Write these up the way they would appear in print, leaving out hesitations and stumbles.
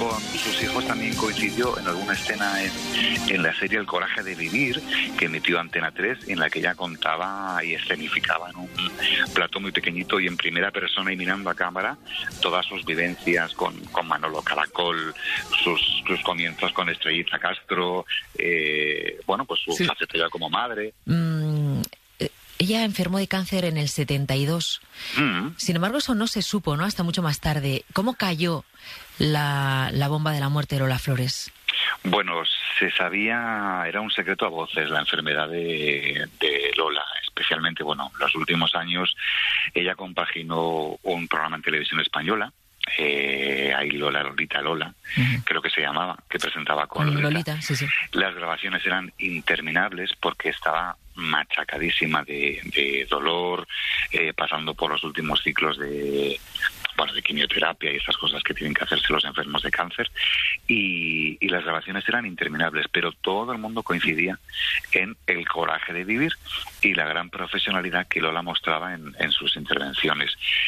con sus hijos también coincidió en alguna escena en la serie El coraje de vivir, que emitió Antena 3, en la que ella contaba y escenificaba en un plato muy pequeñito y en primera persona y mirando a cámara todas sus vivencias con Manolo Caracol, sus comienzos con Estrellita Castro, pues su faceta ya como madre. Ella enfermó de cáncer en el 72. Sin embargo, eso no se supo, ¿no? Hasta mucho más tarde. ¿Cómo cayó la bomba de la muerte de Lola Flores? Bueno, se sabía, era un secreto a voces la enfermedad de Lola, especialmente, los últimos años. Ella compaginó un programa en televisión española, ahí Lolita Lola, creo que se llamaba, que presentaba con Lolita. Sí. Las grabaciones eran interminables porque estaba machacadísima de dolor, pasando por los últimos ciclos de quimioterapia y esas cosas que tienen que hacerse los enfermos de cáncer, y las grabaciones eran interminables, pero todo el mundo coincidía en el coraje de vivir y la gran profesionalidad que Lola mostraba en sus intervenciones.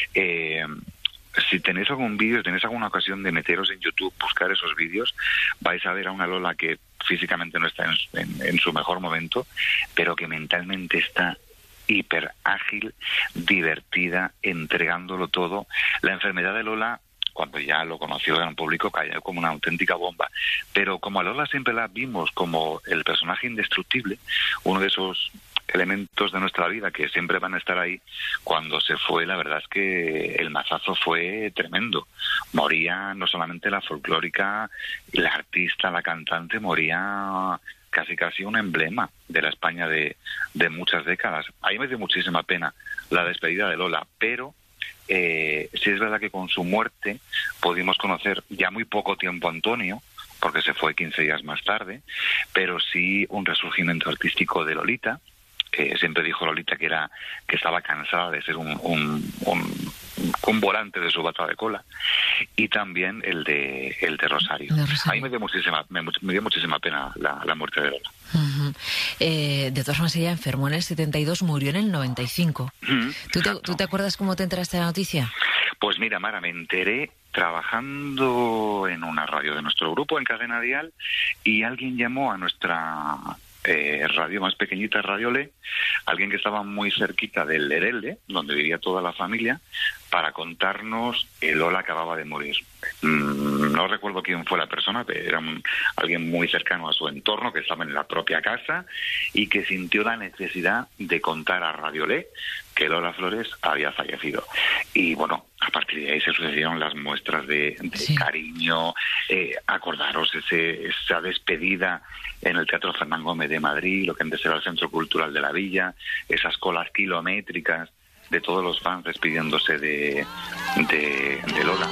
Si tenéis algún vídeo, tenéis alguna ocasión de meteros en YouTube, buscar esos vídeos, vais a ver a una Lola que físicamente no está en su mejor momento, pero que mentalmente está hiper ágil, divertida, entregándolo todo. La enfermedad de Lola, cuando ya lo conoció el gran público, cayó como una auténtica bomba. Pero como a Lola siempre la vimos como el personaje indestructible, uno de esos elementos de nuestra vida que siempre van a estar ahí, cuando se fue, la verdad es que el mazazo fue tremendo. Moría no solamente la folclórica, la artista, la cantante, moría casi un emblema de la España de muchas décadas. A mí me dio muchísima pena la despedida de Lola, pero sí es verdad que con su muerte pudimos conocer ya muy poco tiempo a Antonio, porque se fue 15 días más tarde, pero sí un resurgimiento artístico de Lolita. Siempre dijo Lolita que estaba cansada de ser un volante de su bata de cola, y también el de Rosario. A mí me dio muchísima pena la muerte de Lola. De todas formas, ella enfermó en el 72, murió en el 95. ¿Tú te acuerdas cómo te enteraste de la noticia? Pues mira, Mara, me enteré trabajando en una radio de nuestro grupo, en Cadena Dial, y alguien llamó a nuestra radio más pequeñita, Radio Le, alguien que estaba muy cerquita del Lerelde, donde vivía toda la familia, para contarnos que Lola acababa de morir. No recuerdo quién fue la persona, pero era alguien muy cercano a su entorno, que estaba en la propia casa y que sintió la necesidad de contar a Radio Le que Lola Flores había fallecido. Y a partir de ahí se sucedieron las muestras de cariño. Acordaros esa despedida en el Teatro Fernán Gómez de Madrid, lo que antes era el Centro Cultural de la Villa, esas colas kilométricas de todos los fans despidiéndose de Lola.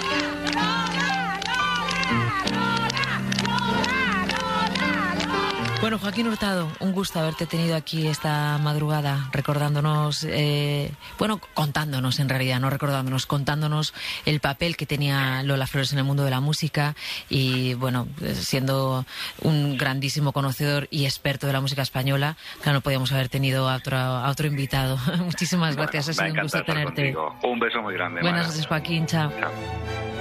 Bueno, Joaquín Hurtado, un gusto haberte tenido aquí esta madrugada, recordándonos, contándonos en realidad, no recordándonos, contándonos el papel que tenía Lola Flores en el mundo de la música y, siendo un grandísimo conocedor y experto de la música española, claro, no podíamos haber tenido a otro invitado. Muchísimas gracias, ha sido un gusto tenerte. Contigo. Un beso muy grande. Buenas noches, Joaquín, chao. Chao.